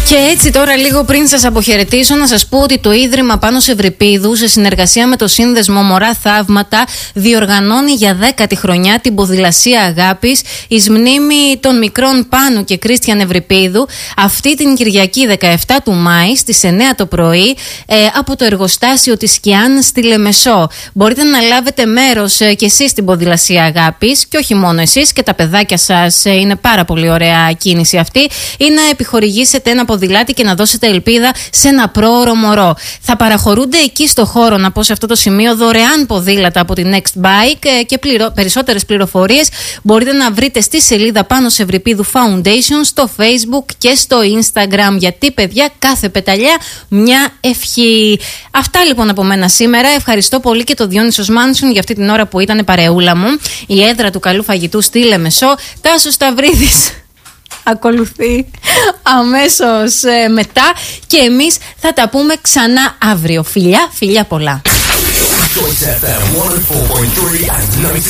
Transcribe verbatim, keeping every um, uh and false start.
Και έτσι τώρα λίγο πριν σας αποχαιρετήσω να σας πω ότι το Ίδρυμα Πάνος Ευρυπίδου σε συνεργασία με το Σύνδεσμο Μωρά Θαύματα διοργανώνει για δέκατη χρονιά την ποδηλασία αγάπης εις μνήμη των μικρών Πάνου και Κρίστιαν Ευρυπίδου αυτή την Κυριακή δεκαεφτά του Μάη στις εννιά το πρωί ε, από το εργοστάσιο της Κιάν στη Λεμεσό. Μπορείτε να λάβετε μέρος ε, και εσείς στην ποδηλασία αγάπης και όχι μόνο εσείς και τα παιδάκια σας, ε, είναι πάρα πολύ ωραία κίνηση αυτή, ή να επιχορηγήσετε ένα ποδηλάτι και να δώσετε ελπίδα σε ένα πρόωρο μωρό. Θα παραχωρούνται εκεί στο χώρο, να πω σε αυτό το σημείο, δωρεάν ποδήλατα από την Next Bike και πληρο... περισσότερες πληροφορίες μπορείτε να βρείτε στη σελίδα Πάνος Ευρυπίδου Foundation, στο Facebook και στο Instagram. Γιατί, παιδιά, κάθε πεταλιά μια ευχή. Αυτά λοιπόν από μένα σήμερα. Ευχαριστώ πολύ και το Διόνυσος Μάνσιον για αυτή την ώρα που ήταν παρεούλα μου. Η έδρα του καλού φαγητού στη Λεμεσό. Τάσος Σταυρίδης ακολουθεί αμέσως ε, μετά και εμείς θα τα πούμε ξανά αύριο. Φιλιά, φιλιά πολλά.